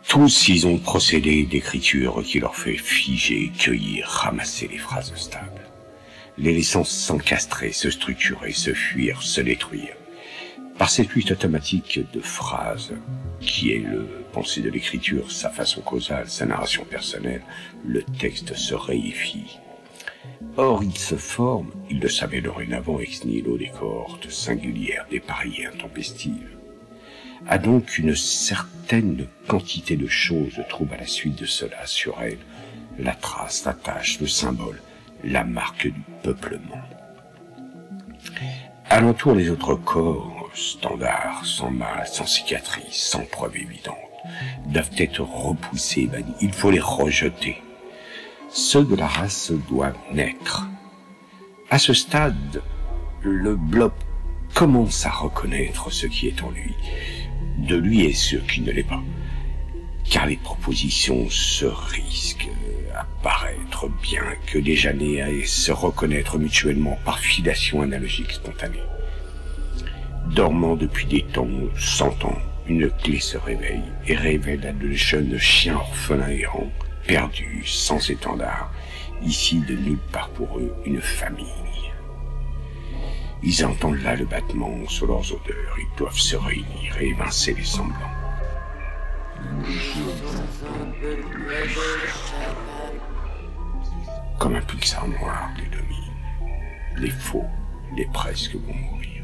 Tous, ils ont procédé d'écriture qui leur fait figer, cueillir, ramasser les phrases stables, les laissant s'encastrer, se structurer, se fuir, se détruire. Par cette lutte automatique de phrases, qui est le pensée de l'écriture, sa façon causale, sa narration personnelle, le texte se réifie. Or, il se forme, il le savait dorénavant ex nihilo, des cohortes singulières, dépareillées, intempestives, a donc une certaine quantité de choses trouvent à la suite de cela sur elle, la trace, la tâche, le symbole, la marque du peuplement. Alentour les autres corps, standards, sans mal, sans cicatrice, sans preuve évidente, doivent être repoussés, bannis. Il faut les rejeter. Ceux de la race doivent naître. À ce stade, le blob commence à reconnaître ce qui est en lui, de lui et ce qui ne l'est pas, car les propositions se risquent à paraître bien que déjà nées à se reconnaître mutuellement par filiation analogique spontanée. Dormant depuis des temps, 100 ans, une clé se réveille et révèle à de jeunes chiens orphelins errants, perdus, sans étendard, ici de nulle part pour eux, une famille. Ils entendent là le battement sur leurs odeurs, ils doivent se réunir et évincer les semblants. Comme un pulsar noir les domine, les faux, les presque vont mourir.